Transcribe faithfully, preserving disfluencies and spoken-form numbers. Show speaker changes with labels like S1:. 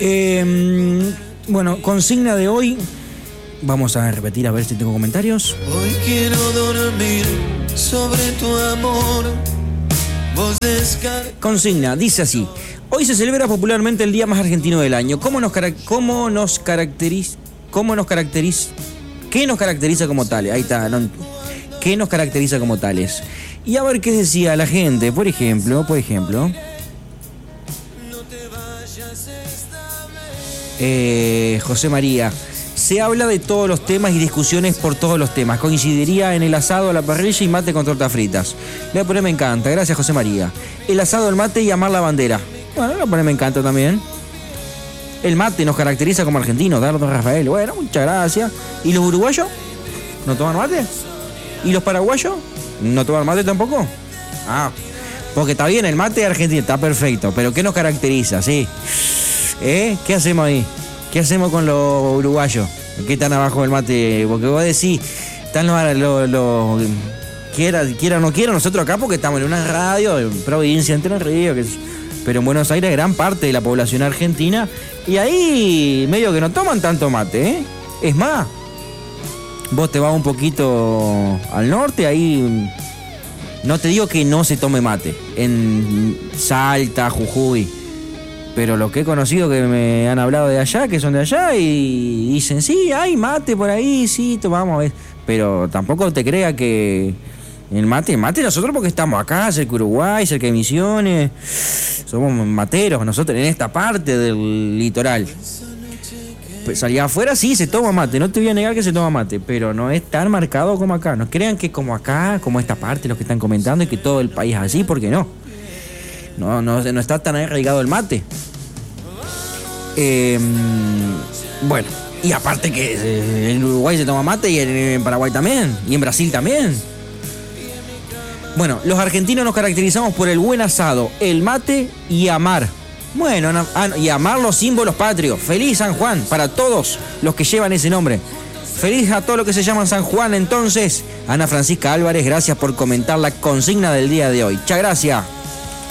S1: Eh, bueno, consigna de hoy. Vamos a repetir a ver si tengo comentarios.
S2: Hoy quiero dormir sobre tu amor. Vos descar...
S1: Consigna, dice así. Hoy se celebra popularmente el día más argentino del año. ¿Cómo nos, cara- cómo nos caracteriza? ¿Cómo nos caracteriza? ¿Qué nos caracteriza como tales? Ahí está. No, ¿qué nos caracteriza como tales? Y a ver qué decía la gente. Por ejemplo, por ejemplo. Eh, José María. Se habla de todos los temas y discusiones por todos los temas. Coincidiría en el asado a la parrilla y mate con tortas fritas. Le voy a poner me encanta. Gracias, José María. El asado, el mate y amar la bandera. Bueno, le voy a poner me encanta también. El mate nos caracteriza como argentinos, Dardo Rafael. Bueno, muchas gracias. ¿Y los uruguayos? ¿No toman mate? ¿Y los paraguayos? ¿No toman mate tampoco? Ah, porque está bien, el mate argentino está perfecto. Pero ¿qué nos caracteriza? Sí. ¿Eh? ¿Qué hacemos ahí? ¿Qué hacemos con los uruguayos? ¿Qué están abajo del mate? Porque vos decís, están los... los, los quiera, quiera o no quiera, nosotros acá porque estamos en una radio, en provincia, entre el río, que es, pero en Buenos Aires gran parte de la población argentina, y ahí medio que no toman tanto mate, ¿eh? Es más, vos te vas un poquito al norte, ahí no te digo que no se tome mate, en Salta, Jujuy, pero lo que he conocido que me han hablado de allá, que son de allá, y dicen, sí, hay mate por ahí, sí, tomamos, pero tampoco te creas que el mate, mate nosotros porque estamos acá, cerca de Uruguay, cerca de Misiones, somos materos nosotros en esta parte del litoral. Pues allá afuera sí se toma mate, no te voy a negar que se toma mate, pero no es tan marcado como acá. No crean que como acá, como esta parte, los que están comentando, y que todo el país es así, porque no. No, no, no está tan arraigado el mate. Eh, bueno, y aparte que eh, en Uruguay se toma mate y en, en Paraguay también, y en Brasil también. Bueno, los argentinos nos caracterizamos por el buen asado, el mate y amar. Bueno, no, ah, y amar los símbolos patrios. Feliz San Juan para todos los que llevan ese nombre. Feliz a todos los que se llaman San Juan. Entonces, Ana Francisca Álvarez, gracias por comentar la consigna del día de hoy. Muchas gracias.